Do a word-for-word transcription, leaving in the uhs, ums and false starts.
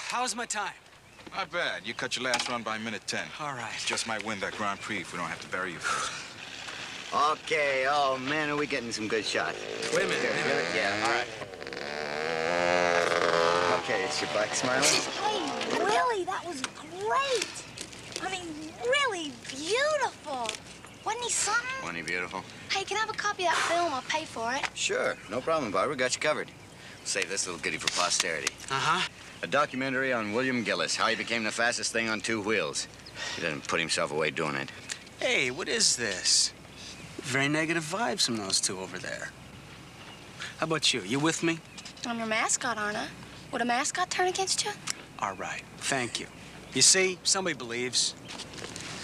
How's my time? Not bad. You cut your last run by minute ten. All right. Just might win that Grand Prix if we don't have to bury you first. Okay, oh man, are we getting some good shots? Wait a minute. Wait a minute. Yeah, all right. Okay, it's your butt smiling? Hey, Willie, that was great. I mean, really beautiful. Wasn't he something? Wasn't he beautiful? Hey, can I have a copy of that film? I'll pay for it. Sure, no problem, Barbara. Got you covered. Save this little goodie for posterity. Uh-huh. A documentary on William Gillis, how he became the fastest thing on two wheels. He didn't put himself away doing it. Hey, what is this? Very negative vibes from those two over there. How about you? You with me? I'm your mascot, aren't I? Would a mascot turn against you? All right. Thank you. You see, somebody believes.